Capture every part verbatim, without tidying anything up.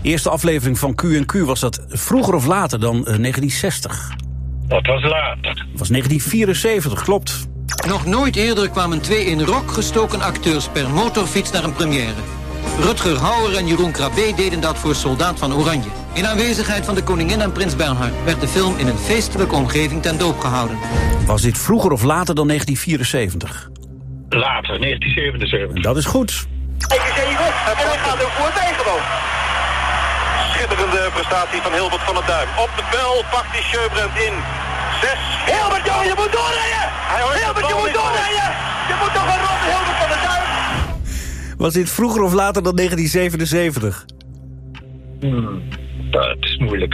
Eerste aflevering van Q en Q, was dat vroeger of later dan uh, negentien zestig? Dat was later. Dat was negentien vierenzeventig, klopt. Nog nooit eerder kwamen twee in rok gestoken acteurs per motorfiets naar een première. Rutger Hauer en Jeroen Krabbe deden dat voor Soldaat van Oranje. In aanwezigheid van de koningin en prins Bernhard werd de film in een feestelijke omgeving ten doop gehouden. Was dit vroeger of later dan negentien vierenzeventig? Later, negentien zevenenzeventig. Dat is goed. En hij gaat er voorbij gewoon. Schitterende prestatie van Hilbert van der Duim. Op de bel pakt die Sjöbrand in. Zes. Hilbert, jongen, je moet doorrijden! Hilbert, je moet doorrijden! Je moet toch een ronde, Hilbert van der Duim! Was dit vroeger of later dan negentien zevenenzeventig? Hmm, dat is moeilijk.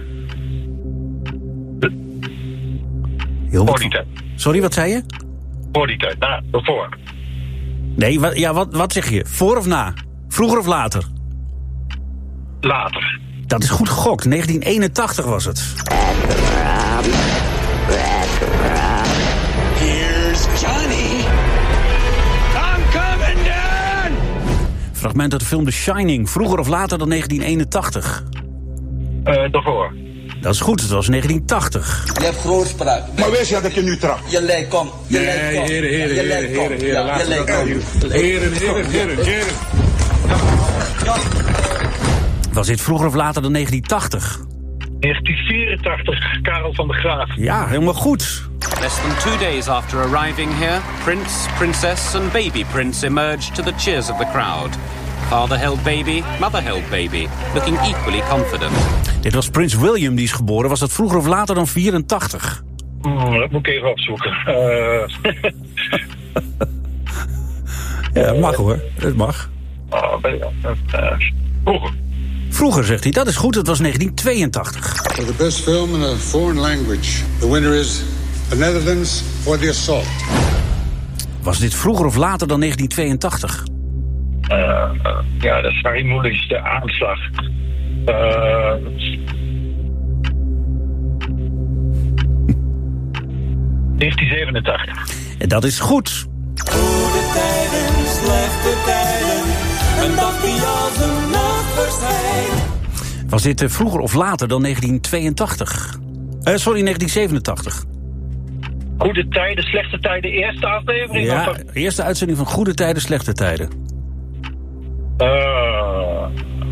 Heel voor die tijd. Sorry, wat zei je? Voor die tijd, na, voor. Nee, wat, ja, wat, wat zeg je? Voor of na? Vroeger of later? Later. Dat is goed gegokt. negentien eenentachtig was het. Here's Johnny. I'm coming down! Fragment uit de film The Shining. Vroeger of later dan negentien eenentachtig? Uh, daarvoor. Dat is goed, het was negentien tachtig. Je hebt grootspraak. Maar wees ja dat je nu trapt. Je lijkt kom. Je Nee, lijkt kom. heren, heren, Je heren, lijkt kom. heren, heren, Ja, laat je lijkt kom. Heren, heren, heren, heren. Was dit vroeger of later dan negentien tachtig? negentien vierentachtig, Karel van der Graaf. Ja, helemaal goed. Less than two days after arriving here, Prince, Princess and Baby Prince emerged to the cheers of the crowd. Father held baby, mother held baby, looking equally confident. Dit was Prins William, die is geboren. Was dat vroeger of later dan vierentachtig? Hmm, dat moet ik even opzoeken. Uh... ja, dat mag hoor. Dat mag. Oh, ben je, uh, vroeger. Vroeger, zegt hij. Dat is goed, het was negentien tweeëntachtig. For the best film in a foreign language. The winner is The Netherlands for The Assault. Was dit vroeger of later dan negentien tweeëntachtig? Uh, uh, ja, dat is vrij moeilijk, de aanslag. Uh... negentien zevenentachtig. En dat is goed. Goede tijden, slechte tijden, een dag die als een nacht verschijnt. Was dit uh, vroeger of later dan negentien tweeëntachtig? Uh, sorry, negentien zevenentachtig. Goede tijden, slechte tijden, eerste aflevering? Ja, of... eerste uitzending van Goede Tijden, Slechte Tijden. Uh...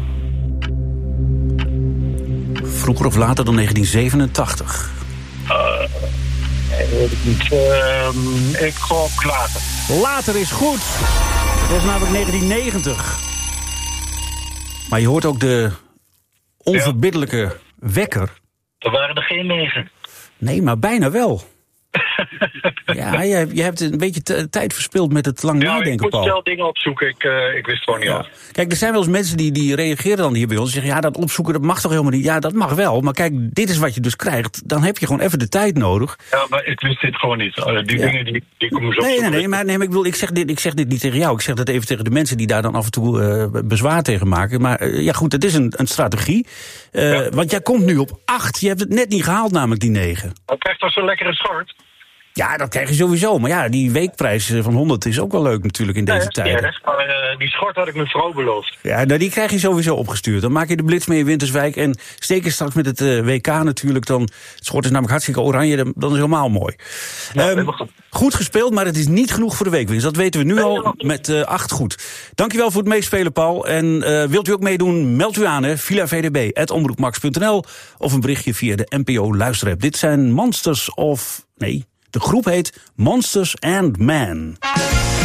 Vroeger of later dan negentien zevenentachtig? Uh... Nee, dat weet ik niet. Uh, ik gok later. Later is goed. Het was namelijk negentien negentig. Maar je hoort ook de onverbiddelijke ja. wekker. Er waren er geen negen. Nee, maar bijna wel. Ja, je, je hebt een beetje t- tijd verspild met het lang ja, nadenken, Paul. Ik moet wel dingen opzoeken, ik, uh, ik wist het gewoon niet ja. af. Kijk, er zijn wel eens mensen die, die reageren dan hier bij ons. Die zeggen, ja, dat opzoeken, dat mag toch helemaal niet? Ja, dat mag wel, maar kijk, dit is wat je dus krijgt. Dan heb je gewoon even de tijd nodig. Ja, maar ik wist dit gewoon niet. Uh, die ja. dingen, die, die komen zo Nee, nee, nee, maar, nee, maar ik, bedoel, ik, zeg dit, ik zeg dit niet tegen jou. Ik zeg dat even tegen de mensen die daar dan af en toe uh, bezwaar tegen maken. Maar uh, ja, goed, het is een, een strategie. Uh, ja. Want jij komt nu op acht. Je hebt het net niet gehaald, namelijk die negen. Dat krijgt toch zo'n lekkere schort? Ja, dat krijg je sowieso. Maar ja, die weekprijs van honderd is ook wel leuk natuurlijk in deze nee, tijden. Ja, maar uh, die schort had ik mijn vrouw beloofd. Ja, nou, die krijg je sowieso opgestuurd. Dan maak je de blitz mee in Winterswijk. En steek straks met het uh, W K natuurlijk. Dan, het schort is namelijk hartstikke oranje. Dan, dan is het helemaal mooi. Ja, um, goed. goed gespeeld, maar het is niet genoeg voor de weekwinst. Dat weten we nu nee, al met uh, acht goed. Dankjewel voor het meespelen, Paul. En uh, wilt u ook meedoen, meld u aan, hè. villa v d b at omroep max punt n l of een berichtje via de N P O Luisterapp. Dit zijn Monsters of... Nee... De groep heet Monsters and Men.